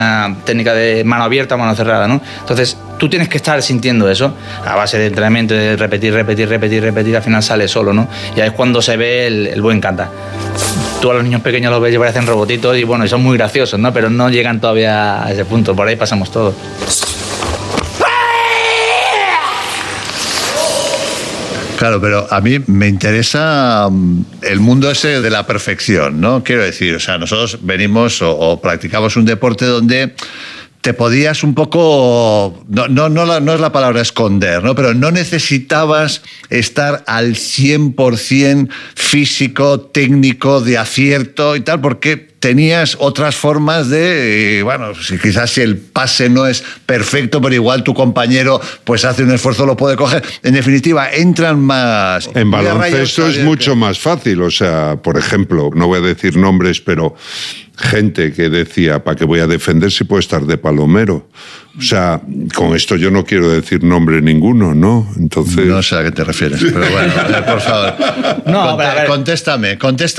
una técnica de mano abierta o mano cerrada, ¿no? Entonces, tú tienes que estar sintiendo eso a base de entrenamiento, de repetir, al final sale solo, ¿no? Y ahí es cuando se ve el buen kata. Tú a los niños pequeños los ves y parecen robotitos y bueno, y son muy graciosos, ¿no? Pero no llegan todavía a ese punto, por ahí pasamos todos. Claro, pero a mí me interesa el mundo ese de la perfección, ¿no? Quiero decir, o sea, nosotros venimos o practicamos un deporte donde te podías un poco, no es la palabra esconder, ¿no? Pero no necesitabas estar al 100% físico, técnico, de acierto y tal, porque tenías otras formas de, bueno, quizás si el pase no es perfecto, pero igual tu compañero pues hace un esfuerzo, lo puede coger. En definitiva, entran más... En baloncesto es mucho más fácil, o sea, por ejemplo, no voy a decir nombres, pero gente que decía, ¿para qué voy a defender si puedo estar de palomero? O sea, con esto yo no quiero decir nombre ninguno, ¿no? Entonces... No sé a qué te refieres, pero bueno, por favor. No, contéstame.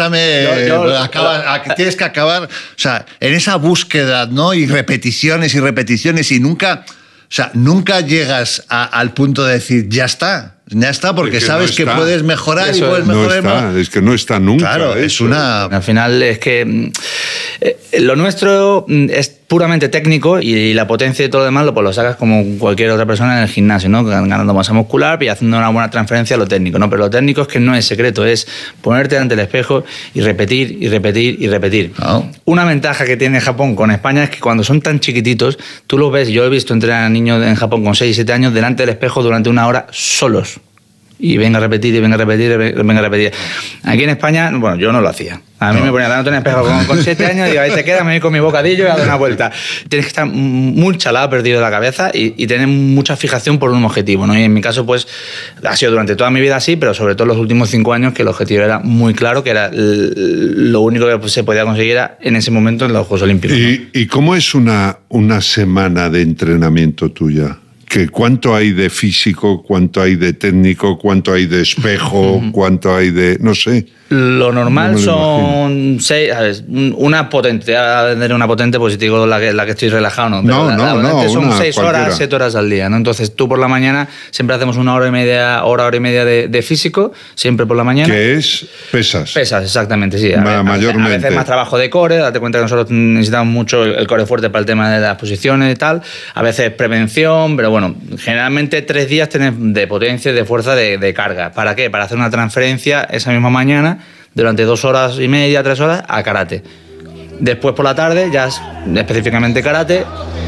Tienes que acabar, o sea, en esa búsqueda, ¿no? Y repeticiones y nunca llegas al punto de decir, ya está, porque es que sabes que puedes mejorar eso, y puedes mejorar. Es que no está nunca. Claro, es una... Al final es que lo nuestro es puramente técnico y la potencia y todo lo demás pues lo sacas como cualquier otra persona en el gimnasio, ¿no? Ganando masa muscular y haciendo una buena transferencia a lo técnico, ¿no? Pero lo técnico es que no es secreto, es ponerte ante el espejo y repetir. Oh. Una ventaja que tiene Japón con España es que cuando son tan chiquititos, tú los ves, yo he visto entrenar a niños en Japón con 6 y 7 años delante del espejo durante 1 hora solos. Y venga a repetir. Aquí en España, bueno, yo no lo hacía. A mí me ponía delante en el espejo con 7 años y digo, ahí te quedas, me voy con mi bocadillo y a dar una vuelta. Tienes que estar muy chalado, perdido de la cabeza y tener mucha fijación por un objetivo, ¿no? Y en mi caso, pues, ha sido durante toda mi vida así, pero sobre todo los últimos 5 años que el objetivo era muy claro, que era lo único que se podía conseguir era, en ese momento en los Juegos Olímpicos. ¿Y cómo es una semana de entrenamiento tuya? ¿Cuánto hay de físico, cuánto hay de técnico, cuánto hay de espejo, cuánto hay de... no sé? Lo normal son 6, ¿sabes? Una potente, a tener una potente, pues si te digo la que estoy relajado, ¿no? Pero la son 6 horas, 7 horas al día, ¿no? Entonces tú por la mañana siempre hacemos 1 hora y media de físico, siempre por la mañana. ¿Qué es? Pesas. Pesas, exactamente, sí. Mayormente. A veces más trabajo de core, date cuenta que nosotros necesitamos mucho el core fuerte para el tema de las posiciones y tal. A veces prevención, pero bueno, generalmente 3 días tenés de potencia, de fuerza, de carga. ¿Para qué? Para hacer una transferencia esa misma mañana durante 2 horas y media, 3 horas a karate. Después por la tarde ya es específicamente karate.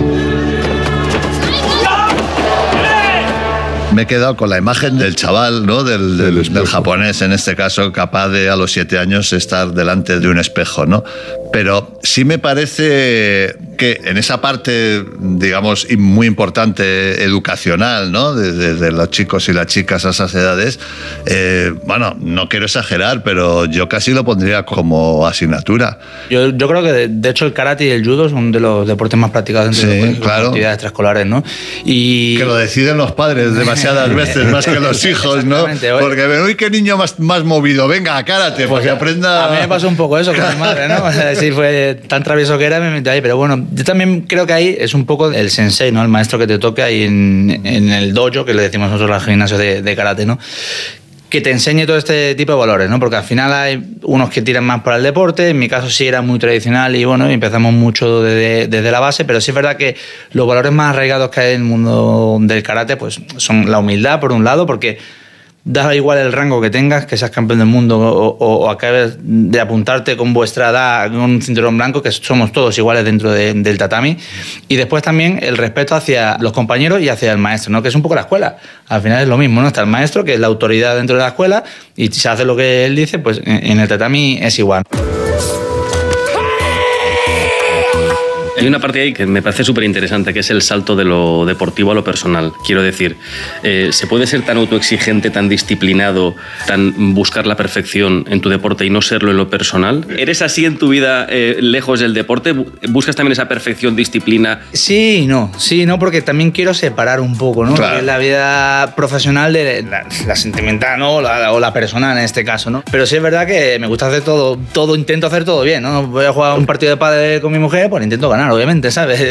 Me he quedado con la imagen del chaval, ¿no? del japonés, en este caso, capaz de a los 7 años estar delante de un espejo, ¿no? Pero sí me parece que en esa parte, digamos, muy importante educacional, ¿no? De los chicos y las chicas a esas edades, bueno, no quiero exagerar, pero yo casi lo pondría como asignatura. Yo creo que, de hecho, el karate y el judo son de los deportes más practicados dentro de las actividades extraescolares, ¿no? Y... que lo deciden los padres demasiadas veces, más que los hijos, ¿no? Porque ven, uy, qué niño más movido, venga, a karate, pues que aprenda... A mí me pasó un poco eso con mi madre, ¿no? O sea, sí, fue tan travieso que era, me metí ahí, pero bueno, yo también creo que ahí es un poco el sensei, ¿no? El maestro que te toque ahí en el dojo, que le decimos nosotros al gimnasio de karate, ¿no? Que te enseñe todo este tipo de valores, ¿no? Porque al final hay unos que tiran más para el deporte, en mi caso sí era muy tradicional y bueno, empezamos mucho desde la base, pero sí es verdad que los valores más arraigados que hay en el mundo del karate pues son la humildad, por un lado, porque da igual el rango que tengas, que seas campeón del mundo o acabes de apuntarte con vuestra edad, con un cinturón blanco, que somos todos iguales dentro del tatami. Y después también el respeto hacia los compañeros y hacia el maestro, ¿no? Que es un poco la escuela. Al final es lo mismo, ¿no? Está el maestro, que es la autoridad dentro de la escuela, y si se hace lo que él dice, pues en el tatami es igual. Hay una parte ahí que me parece súper interesante, que es el salto de lo deportivo a lo personal. Quiero decir, ¿se puede ser tan autoexigente, tan disciplinado, tan buscar la perfección en tu deporte y no serlo en lo personal? ¿Eres así en tu vida lejos del deporte? ¿Buscas también esa perfección, disciplina? Sí, no, porque también quiero separar un poco, ¿no? Claro. La vida profesional de la sentimental, ¿no? O la personal en este caso, ¿no? Pero sí es verdad que me gusta hacer todo, intento hacer todo bien, ¿no? Voy a jugar un partido de pádel con mi mujer, pues intento ganar, obviamente, ¿sabes?